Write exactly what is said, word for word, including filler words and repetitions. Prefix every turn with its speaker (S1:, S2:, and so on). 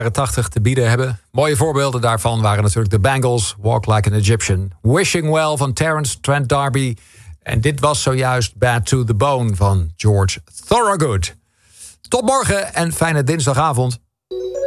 S1: jaren tachtig te bieden hebben. Mooie voorbeelden daarvan waren natuurlijk de Bangles, Walk Like an Egyptian, Wishing Well van Terence Trent D'Arby. En dit was zojuist Bad to the Bone van George Thorogood. Tot morgen en fijne dinsdagavond.